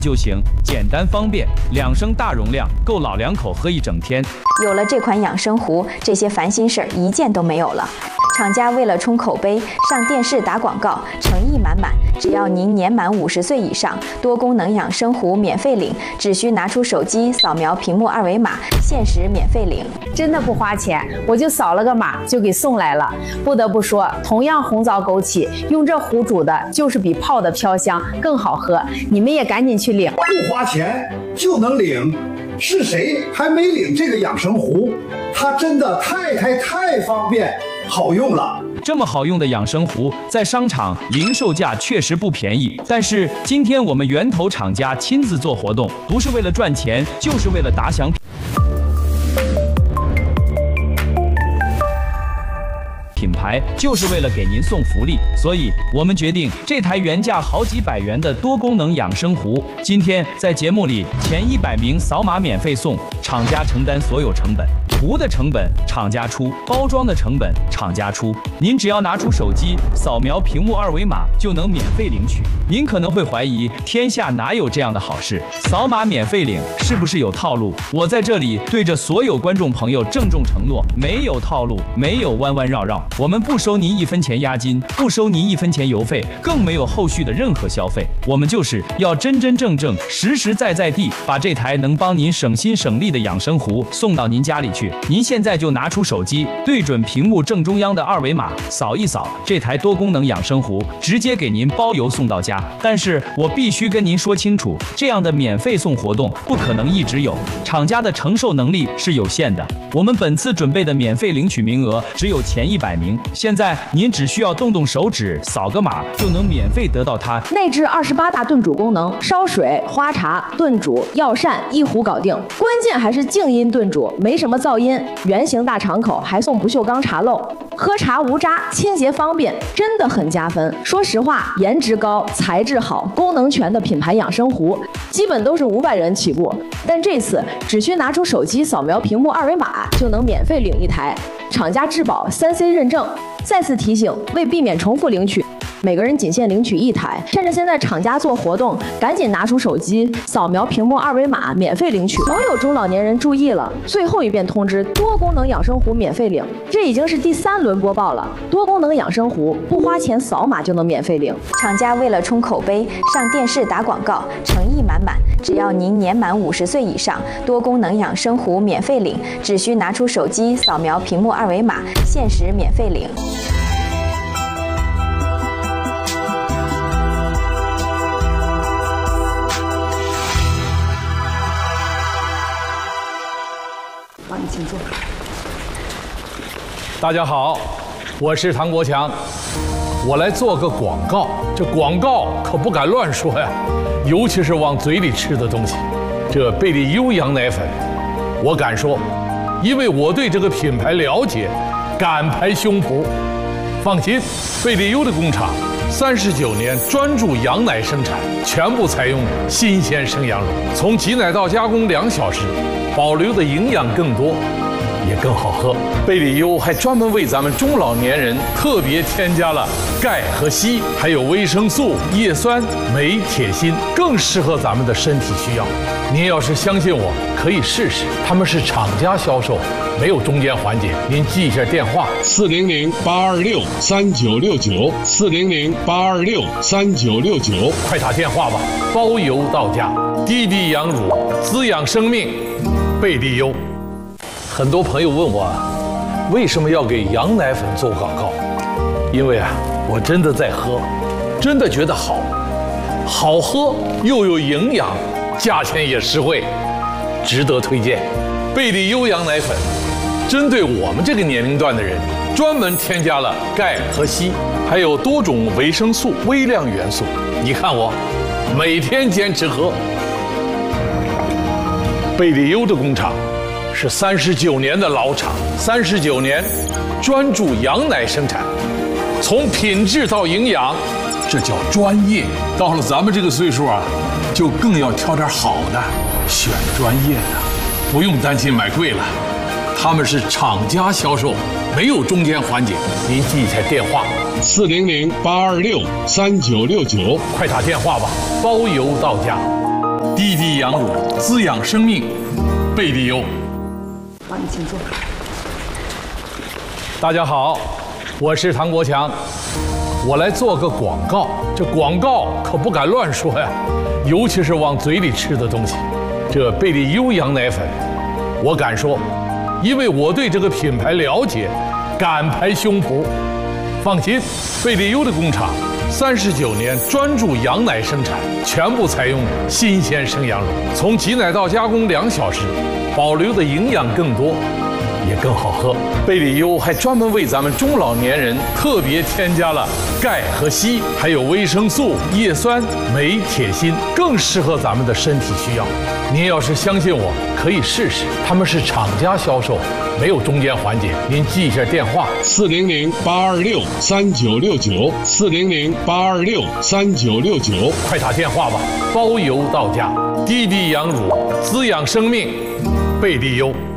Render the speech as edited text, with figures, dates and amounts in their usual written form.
就行，简单方便，2升大容量，够老两口喝一整天。 有了这款养生壶，这些烦心事儿一件都没有了。厂家为了冲口碑，上电视打广告，诚意满满。只要您年满50岁以上，多功能养生壶免费领，只需拿出手机扫描屏幕2维码，限时免费领。 真的不花钱，我就扫了个码就给送来了。不得不说，同样红枣枸杞，用这壶煮的就是比泡的飘香更好喝。你们也赶紧去领， 不花钱就能领。是谁还没领这个养生壶？它真的太方便好用了。 这么好用的养生壶，在商场零售价确实不便宜。但是今天我们源头厂家亲自做活动，不是为了赚钱，就是为了打响品牌，就是为了给您送福利。所以我们决定，这台原价好几百元的多功能养生壶，今天在节目里前100名扫码免费送，厂家承担所有成本。壶的成本厂家出，包装的成本厂家出，您只要拿出手机扫描屏幕2维码就能免费领取。您可能会怀疑，天下哪有这样的好事？扫码免费领是不是有套路？我在这里对着所有观众朋友郑重承诺，没有套路，没有弯弯绕绕，我们不收您1分钱押金，不收您1分钱邮费，更没有后续的任何消费。我们就是要真真正正、实实在在地把这台能帮您省心省力的养生壶送到您家里去。您现在就拿出手机，对准屏幕正中央的2维码，扫一扫，这台多功能养生壶直接给您包邮送到家。但是我必须跟您说清楚，这样的免费送活动不可能一直有，厂家的承受能力是有限的。我们本次准备的免费领取名额只有前100名，现在您只需要动动手指，扫个码就能免费得到它。 内置28大炖煮功能，烧水、花茶、炖煮、药膳一壶搞定。关键还是静音炖煮，没什么噪音。圆形大敞口，还送不锈钢茶漏，喝茶无渣，清洁方便，真的很加分。说实话，颜值高，材质好，功能全的品牌养生壶，基本都是500元起步。但这次只需拿出手机扫描屏幕2维码，就能免费领一台，厂家质保3C 认证。再次提醒，为避免重复领取，每个人仅限领取1台。趁着现在厂家做活动，赶紧拿出手机扫描屏幕2维码，免费领取。所有中老年人注意了，最后一遍通知，多功能养生壶免费领。这已经是第3轮播报了，多功能养生壶不花钱，扫码就能免费领。 厂家为了冲口碑，上电视打广告，诚意满满。只要您年满50岁以上，多功能养生壶免费领，只需拿出手机扫描屏幕2维码，限时免费领。 请坐。 大家好，我是唐国强，我来做个广告。这广告可不敢乱说呀，尤其是往嘴里吃的东西。这贝利优羊奶粉，我敢说，因为我对这个品牌了解，敢拍胸脯。放心，贝利优的工厂39年专注羊奶生产，全部采用新鲜生羊乳，从挤奶到加工2小时。保留的营养更多，也更好喝。贝利优还专门为咱们中老年人特别添加了钙和硒，还有维生素、叶酸、镁、铁、锌，更适合咱们的身体需要。您要是相信我，可以试试。他们是厂家销售，没有中间环节。您记一下电话：400-826-3969，400-826-3969，快打电话吧，包邮到家。滴滴羊乳，滋养生命。贝利优。很多朋友问我，为什么要给羊奶粉做广告？因为我真的在喝，真的觉得好喝又有营养，价钱也实惠，值得推荐。贝利优羊奶粉针对我们这个年龄段的人，专门添加了钙和硒，还有多种维生素、微量元素。你看我每天坚持喝。贝利优的工厂是39年的老厂，39年专注羊奶生产，从品质到营养，这叫专业。到了咱们这个岁数就更要挑点好的，选专业的，不用担心买贵了。他们是厂家销售，没有中间环节。您记一下电话：400-826-3969，快打电话吧，包邮到家。 滴滴羊乳滋养生命，贝利优。 好，你请坐。 大家好，我是唐国强，我来做个广告。这广告可不敢乱说呀，尤其是往嘴里吃的东西。这贝利优羊奶粉，我敢说，因为我对这个品牌了解，敢拍胸脯。放心，贝利优的工厂39年专注羊奶生产，全部采用新鲜生羊乳，从挤奶到加工2小时，保留的营养更多，也更好喝。贝利优还专门为咱们中老年人特别添加了钙和硒，还有维生素、叶酸、镁、铁、锌，更适合咱们的身体需要。您要是相信我，可以试试，他们是厂家销售，没有中间环节。您记一下电话：400-826-3969，400-826-3969，快打电话吧，包邮到家。滴滴羊乳滋养生命，贝利优。